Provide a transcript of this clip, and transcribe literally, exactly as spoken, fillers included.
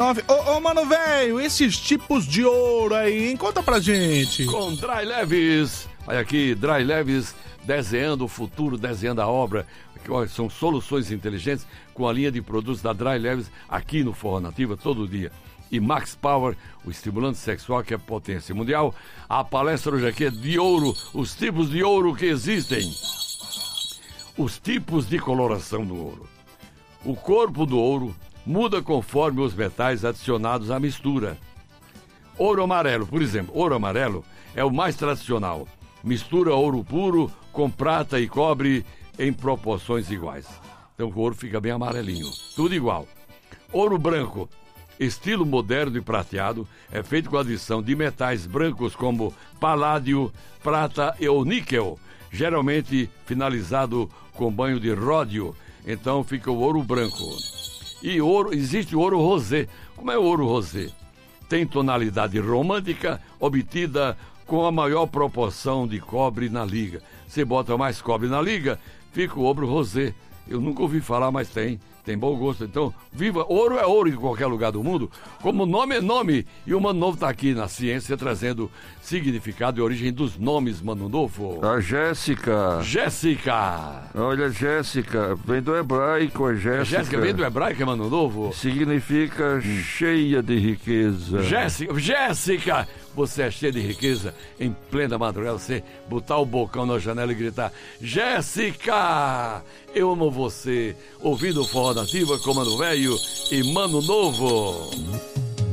nove. Ô, ô mano, velho, esses tipos de ouro aí, hein? Conta pra gente. Com Dry Leves. Olha aqui, Dry Leves, desenhando o futuro, desenhando a obra. São soluções inteligentes com a linha de produtos da Dry Leves aqui no Forró Nativa todo dia. E Max Power, o estimulante sexual que é potência mundial. A palestra hoje aqui é de ouro, os tipos de ouro que existem. Os tipos de coloração do ouro. O corpo do ouro muda conforme os metais adicionados à mistura. Ouro amarelo, por exemplo, ouro amarelo é o mais tradicional. Mistura ouro puro com prata e cobre em proporções iguais. Então o ouro fica bem amarelinho, tudo igual. Ouro branco, estilo moderno e prateado, é feito com a adição de metais brancos como paládio, prata ou níquel, geralmente finalizado com banho de ródio. Então fica o ouro branco. E ouro, existe o ouro rosé. Como é o ouro rosé? Tem tonalidade romântica, obtida com a maior proporção de cobre na liga. Você bota mais cobre na liga, fica o ouro rosé. Eu nunca ouvi falar, mas tem. Tem bom gosto. Então, viva! Ouro é ouro em qualquer lugar do mundo. Como nome é nome. E o Mano Novo está aqui na ciência, trazendo significado e origem dos nomes, Mano Novo. A Jéssica. Jéssica. Olha, Jéssica, vem do hebraico, a Jéssica. Jéssica vem do hebraico, Mano Novo? Significa hum. cheia de riqueza. Jéssica, Jéssica, você é cheia de riqueza. Em plena madrugada, você botar o bocão na janela e gritar: Jéssica, eu amo você. Ouvindo o Forró Nativa com Mano Velho e Mano Novo.